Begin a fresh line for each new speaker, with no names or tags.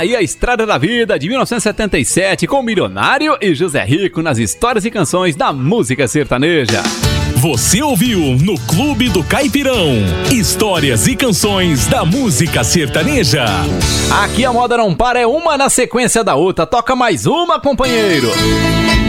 aí a Estrada da Vida de 1977 com Milionário e José Rico nas histórias e canções da música sertaneja.
Você ouviu no Clube do Caipirão, histórias e canções da música sertaneja.
Aqui a moda não para, é uma na sequência da outra. Toca mais uma, companheiro.